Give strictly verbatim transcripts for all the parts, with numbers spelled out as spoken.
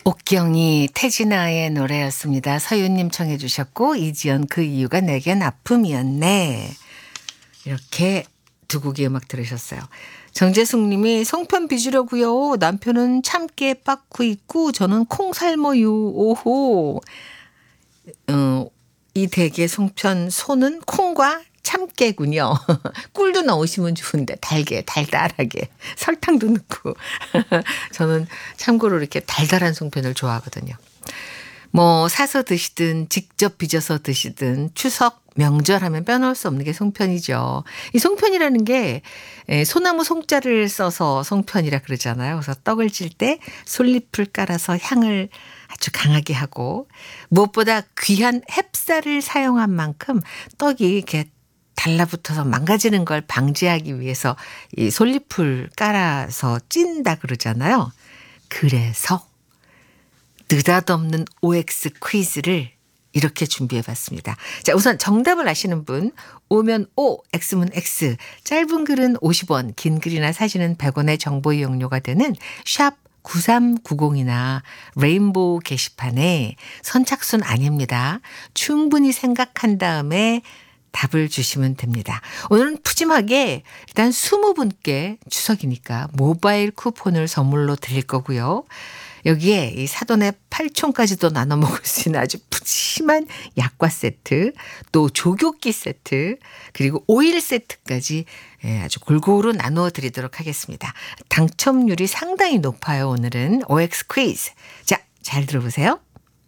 옥경이 태진아의 노래였습니다. 서윤님 청해 주셨고 이지연 그 이유가 내겐 아픔이었네. 이렇게 두 곡의 음악 들으셨어요. 정재숙 님이 송편 빚으려고요. 남편은 참깨 빻고 있고 저는 콩 삶어요. 오호. 어, 이 댁의 송편 소는 콩과 참깨군요. 꿀도 넣으시면 좋은데 달게 달달하게 설탕도 넣고 저는 참고로 이렇게 달달한 송편을 좋아하거든요. 뭐 사서 드시든 직접 빚어서 드시든 추석 명절 하면 빼놓을 수 없는 게 송편이죠. 이 송편이라는 게 소나무 송자를 써서 송편이라 그러잖아요. 그래서 떡을 찔 때 솔잎을 깔아서 향을 아주 강하게 하고 무엇보다 귀한 햅쌀을 사용한 만큼 떡이 이렇게 달라붙어서 망가지는 걸 방지하기 위해서 이 솔잎을 깔아서 찐다 그러잖아요. 그래서 느닷없는 오엑스 퀴즈를 이렇게 준비해 봤습니다. 자, 우선 정답을 아시는 분 오면 O, X면 X, 짧은 글은 오십 원, 긴 글이나 사진은 백 원의 정보 이용료가 되는 샵 구삼구공이나 레인보우 게시판에 선착순 아닙니다. 충분히 생각한 다음에 답을 주시면 됩니다. 오늘은 푸짐하게 일단 이십 분께 추석이니까 모바일 쿠폰을 선물로 드릴 거고요. 여기에 이 사돈의 팔촌까지도 나눠 먹을 수 있는 아주 푸짐한 약과 세트, 또 조교기 세트, 그리고 오일 세트까지 아주 골고루 나누어 드리도록 하겠습니다. 당첨률이 상당히 높아요. 오늘은 오엑스 퀴즈. 자, 잘 들어보세요.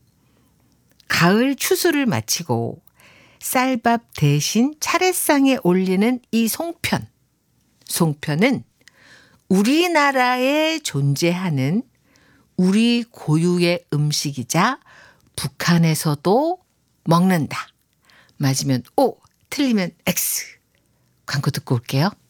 가을 추수를 마치고 쌀밥 대신 차례상에 올리는 이 송편. 송편은 우리나라에 존재하는 우리 고유의 음식이자 북한에서도 먹는다. 맞으면 O, 틀리면 X. 광고 듣고 올게요.